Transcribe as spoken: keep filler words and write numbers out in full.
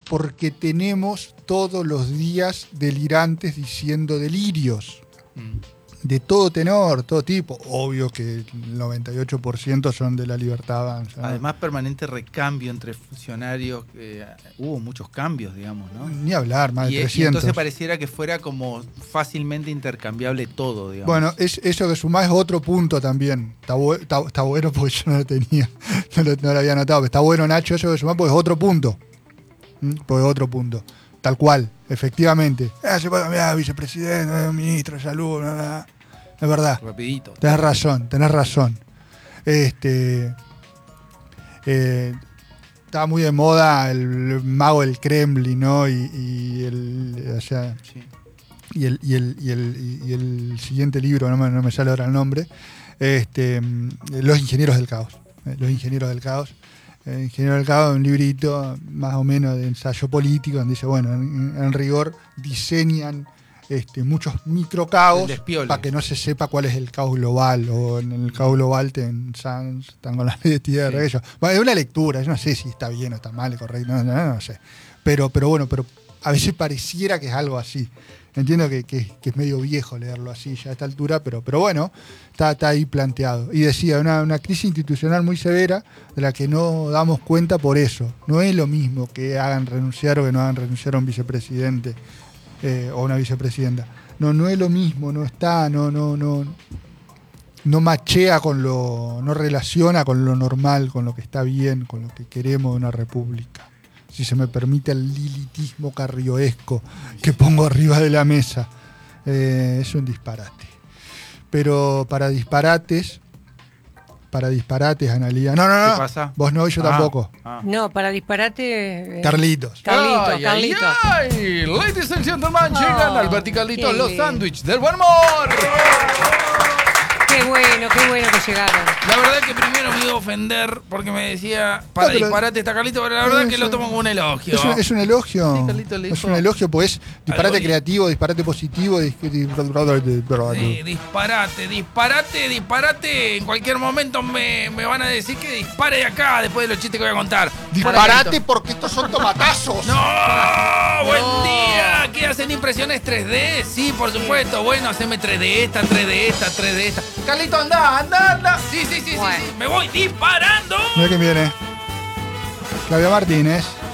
porque tenemos todos los días delirantes diciendo delirios. Mm. De todo tenor, todo tipo. Obvio que el noventa y ocho por ciento son de la Libertad Avanza, ¿no? Además, permanente recambio entre funcionarios. Eh, hubo muchos cambios, digamos, ¿no? Ni hablar, más de y, trescientos. Y entonces pareciera que fuera como fácilmente intercambiable todo, digamos. Bueno, es, eso que sumás es otro punto también. Está, bu está, está bueno porque yo no lo tenía, no lo, no lo había notado. Pero está bueno, Nacho, eso que sumás porque es otro punto. ¿Mm? Porque es otro punto. Tal cual, efectivamente. Ah, se puede cambiar, vicepresidente, ministro de salud, bla, bla. Es verdad. Rapidito. Tenés razón, tenés razón. Este, eh, estaba muy de moda el mago del Kremlin, ¿no? Y, y el, o sea, sí. y, el, y, el, y, el, y el siguiente libro, no me, no me sale ahora el nombre, este, Los ingenieros del caos. Eh, Los ingenieros del caos. El ingeniero del caos, un librito más o menos de ensayo político, donde dice, bueno, en, en rigor diseñan este, muchos microcaos para que no se sepa cuál es el caos global, o en el caos global te están con la ley de tierra. Sí. Bueno, es una lectura, yo no sé si está bien o está mal, correcto, no, no, no, no sé. Pero, pero bueno, pero a veces pareciera que es algo así. Entiendo que, que, que es medio viejo leerlo así ya a esta altura, pero, pero bueno, está, está ahí planteado. Y decía, una, una crisis institucional muy severa de la que no damos cuenta por eso. No es lo mismo que hagan renunciar o que no hagan renunciar a un vicepresidente eh, o una vicepresidenta. No, no es lo mismo, no está, no, no, no, no machea con lo, no relaciona con lo normal, con lo que está bien, con lo que queremos de una república. Si se me permite el lilitismo carrioesco que pongo arriba de la mesa. Eh, es un disparate. Pero para disparates, para disparates, Analía. No, no, no. ¿Qué pasa? Vos no y yo ah, tampoco. Ah. No, para disparate. Eh, Carlitos. Carlitos, ay, Carlitos. Ay, ay. Ladies and gentlemen, oh, llegan al Verticalitos los sándwiches del buen humor. Qué bueno, qué bueno que llegaron. La verdad es que primero me iba a ofender porque me decía, para no, disparate está Carlito, pero la verdad es que lo tomo como un elogio. Es un, es un elogio. Sí, Carlito le dijo, es un elogio, pues disparate creativo, disparate positivo. Dis, dis, sí, disparate, disparate, disparate. En cualquier momento me, me van a decir que dispare de acá después de los chistes que voy a contar. Disparate porque estos son tomatazos. ¡No! ¡Buen no. día! ¿Qué hacen impresiones tres D? Sí, por supuesto. Bueno, haceme tres D esta, tres D esta, tres D esta. Carlito, anda, anda, anda. Sí, sí, sí, bueno. sí, sí. Me voy disparando. Mira quién viene. Claudia Martínez.